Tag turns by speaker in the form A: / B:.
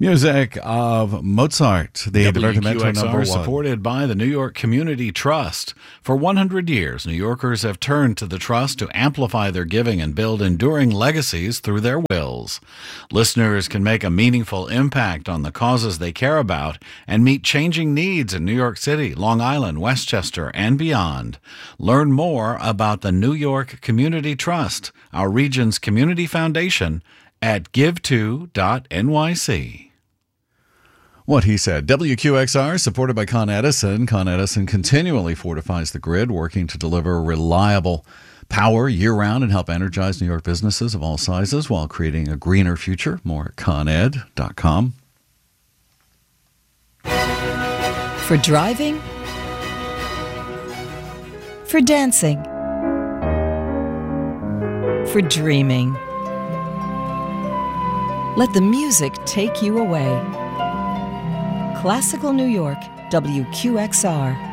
A: Music of Mozart, the Divertimento number one.
B: Supported by the New York Community Trust. For 100 years, New Yorkers have turned to the Trust to amplify their giving and build enduring legacies through their wills. Listeners can make a meaningful impact on the causes they care about and meet changing needs in New York City, Long Island, Westchester, and beyond. Learn more about the New York Community Trust, our region's community foundation, at give2.nyc.
A: What he said. WQXR, supported by Con Edison. Con Edison continually fortifies the grid, working to deliver reliable power year-round and help energize New York businesses of all sizes while creating a greener future. More at coned.com.
C: For driving, for dancing, for dreaming. Let the music take you away. Classical New York, WQXR.